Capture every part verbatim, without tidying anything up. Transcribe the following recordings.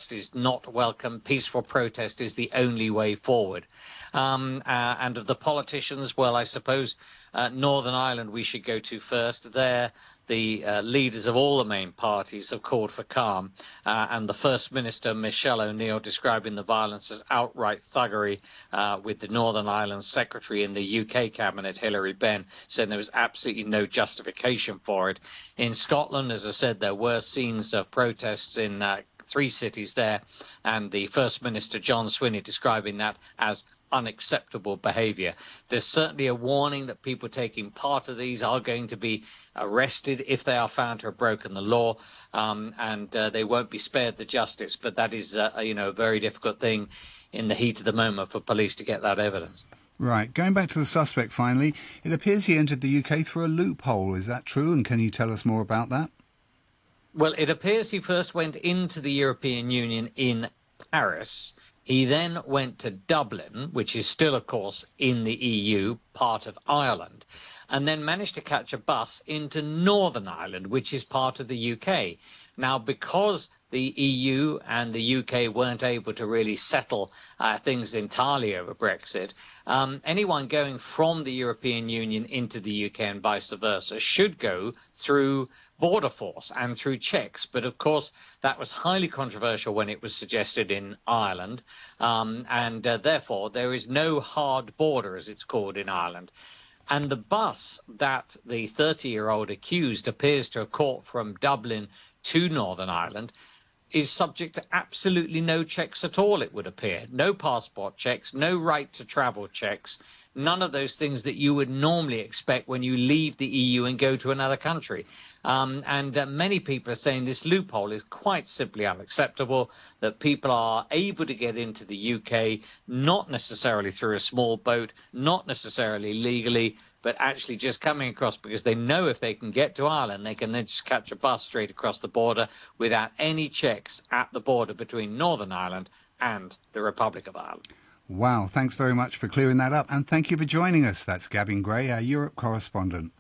protest is not welcome. Peaceful protest is the only way forward. Um, uh, and of the politicians, well, I suppose uh, Northern Ireland we should go to first. There, the uh, leaders of all the main parties have called for calm, uh, and the First Minister, Michelle O'Neill, describing the violence as outright thuggery, uh, with the Northern Ireland Secretary in the U K Cabinet, Hilary Benn, saying there was absolutely no justification for it. In Scotland, as I said, there were scenes of protests in uh, three cities there, and the First Minister, John Swinney, describing that as unacceptable behaviour. There's certainly a warning that people taking part of these are going to be arrested if they are found to have broken the law, um, and uh, they won't be spared the justice. But that is, uh, you know, a very difficult thing in the heat of the moment for police to get that evidence. Right. Going back to the suspect finally, it appears he entered the U K through a loophole. Is that true? And can you tell us more about that? Well, it appears he first went into the European Union in Paris. He then went to Dublin, which is still, of course, in the E U, part of Ireland, and then managed to catch a bus into Northern Ireland, which is part of the U K. Now, because the E U and the U K weren't able to really settle uh, things entirely over Brexit, um, anyone going from the European Union into the U K and vice versa should go through border force and through checks. But of course, that was highly controversial when it was suggested in Ireland, um, and uh, therefore there is no hard border, as it's called, in Ireland. And the bus that the thirty-year-old accused appears to have caught from Dublin to Northern Ireland is subject to absolutely no checks at all, it would appear. No passport checks, no right to travel checks, none of those things that you would normally expect when you leave the E U and go to another country. Um, and uh, many people are saying this loophole is quite simply unacceptable, that people are able to get into the U K, not necessarily through a small boat, not necessarily legally, but actually just coming across because they know if they can get to Ireland, they can then just catch a bus straight across the border without any checks at the border between Northern Ireland and the Republic of Ireland. Wow, thanks very much for clearing that up, and thank you for joining us. That's Gavin Gray, our Europe correspondent.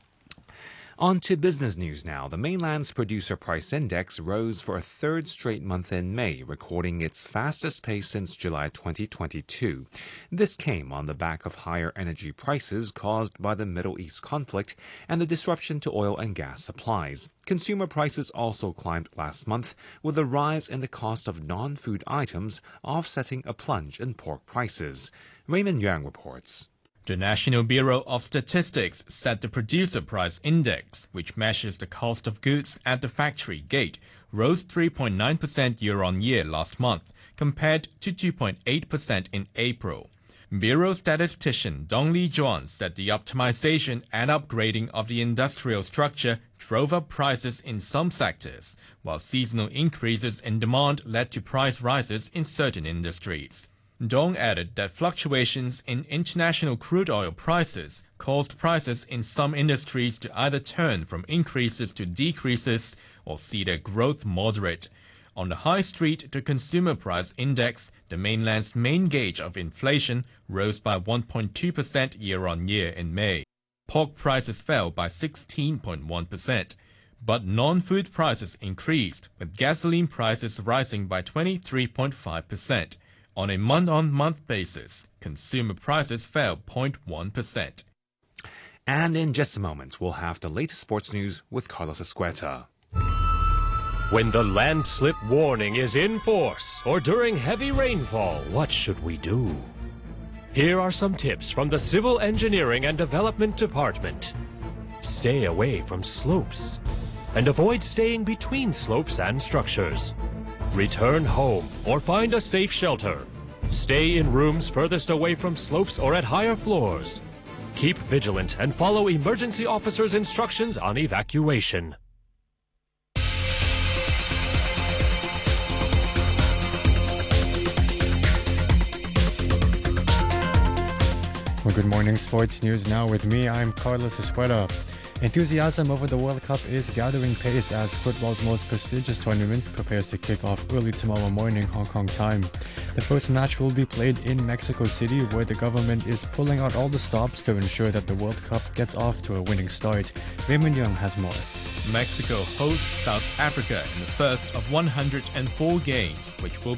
On to business news now. The mainland's producer price index rose for a third straight month in May, recording its fastest pace since July twenty twenty-two. This came on the back of higher energy prices caused by the Middle East conflict and the disruption to oil and gas supplies. Consumer prices also climbed last month, with a rise in the cost of non-food items offsetting a plunge in pork prices. Raymond Yang reports. The National Bureau of Statistics set the Producer Price Index, which measures the cost of goods at the factory gate, rose three point nine percent year-on-year last month, compared to two point eight percent in April. Bureau statistician Dong Li Zhuan said the optimization and upgrading of the industrial structure drove up prices in some sectors, while seasonal increases in demand led to price rises in certain industries. Dong added that fluctuations in international crude oil prices caused prices in some industries to either turn from increases to decreases or see their growth moderate. On the high street, the Consumer Price Index, the mainland's main gauge of inflation, rose by one point two percent year-on-year in May. Pork prices fell by sixteen point one percent. But non-food prices increased, with gasoline prices rising by twenty-three point five percent. On a month-on-month basis, consumer prices fell zero point one percent. And in just a moment, we'll have the latest sports news with Carlos Escueta. When the landslip warning is in force or during heavy rainfall, what should we do? Here are some tips from the Civil Engineering and Development Department. Stay away from slopes and avoid staying between slopes and structures. Return home or find a safe shelter. Stay in rooms furthest away from slopes or at higher floors. Keep vigilant and follow emergency officers' instructions on evacuation. Well, good morning, sports news now with me. I'm Carlos Escueta. Enthusiasm over the World Cup is gathering pace as football's most prestigious tournament prepares to kick off early tomorrow morning Hong Kong time. The first match will be played in Mexico City, where the government is pulling out all the stops to ensure that the World Cup gets off to a winning start. Raymond Young has more. Mexico hosts South Africa in the first of one hundred four games, which will